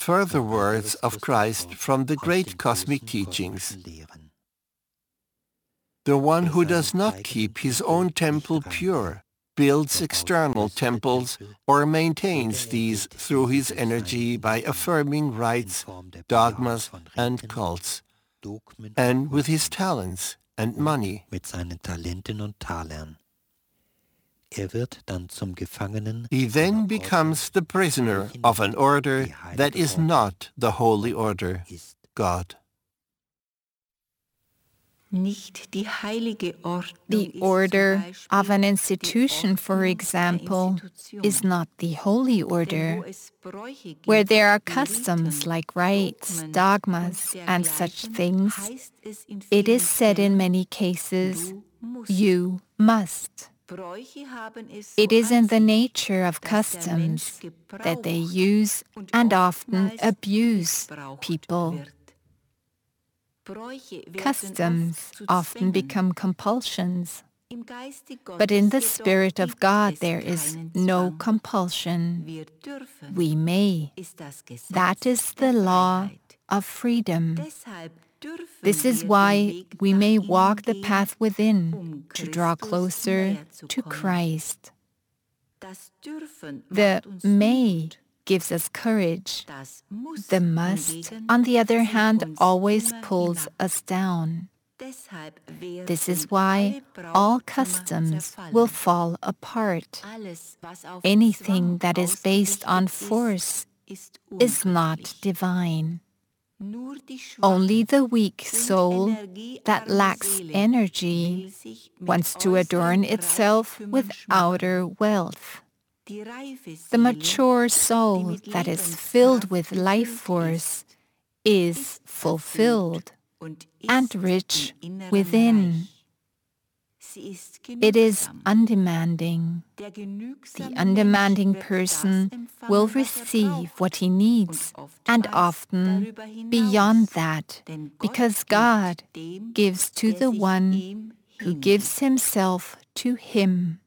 further words of Christ from the great cosmic teachings. The one who does not keep his own temple pure builds external temples or maintains these through his energy by affirming rites, dogmas, and cults, and with his talents and money. He then becomes the prisoner of an order that is not the holy order, God. The order of an institution, for example, is not the holy order, where there are customs like rites, dogmas, and such things. It is said in many cases, you must. It is in the nature of customs that they use and often abuse people. Customs often become compulsions, but in the Spirit of God there is no compulsion. We may. That is the law of freedom. This is why we may walk the path within to draw closer to Christ. The may gives us courage. The must, on the other hand, always pulls us down. This is why all customs will fall apart. Anything that is based on force is not divine. Only the weak soul that lacks energy wants to adorn itself with outer wealth. The mature soul that is filled with life force is fulfilled and rich within. It is undemanding. The undemanding person will receive what he needs, and often beyond that, because God gives to the one who gives himself to him.